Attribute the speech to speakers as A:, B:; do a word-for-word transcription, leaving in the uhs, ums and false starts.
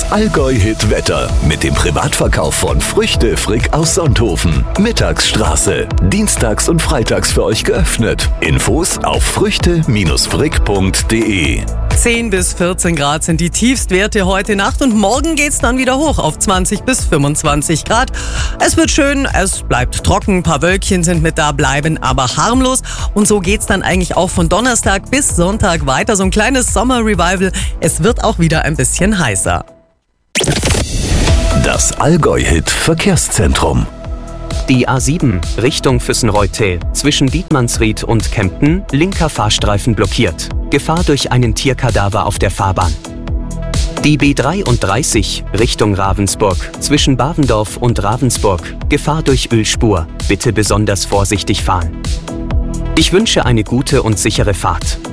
A: Allgäu-Hit Wetter mit dem Privatverkauf von Früchte Frick aus Sonthofen. Mittagsstraße. Dienstags und freitags für euch geöffnet. Infos auf früchte frick punkt de.
B: zehn bis vierzehn Grad sind die Tiefstwerte heute Nacht und morgen geht's dann wieder hoch auf zwanzig bis fünfundzwanzig Grad. Es wird schön, es bleibt trocken, ein paar Wölkchen sind mit da, bleiben aber harmlos. Und so geht's dann eigentlich auch von Donnerstag bis Sonntag weiter. So ein kleines Sommer-Revival. Es wird auch wieder ein bisschen heißer.
A: Das Allgäu-Hit Verkehrszentrum.
C: Die A sieben Richtung Füssenreuth zwischen Dietmannsried und Kempten, linker Fahrstreifen blockiert. Gefahr durch einen Tierkadaver auf der Fahrbahn. Die B dreiunddreißig Richtung Ravensburg zwischen Bavendorf und Ravensburg. Gefahr durch Ölspur. Bitte besonders vorsichtig fahren. Ich wünsche eine gute und sichere Fahrt.